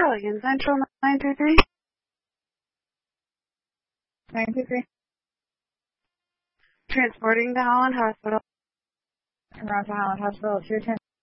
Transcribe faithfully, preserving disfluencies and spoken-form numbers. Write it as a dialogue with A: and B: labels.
A: Allegan Central nine two three.
B: nine two three.
A: Transporting to Holland Hospital.
B: Around to Holland Hospital, two ten.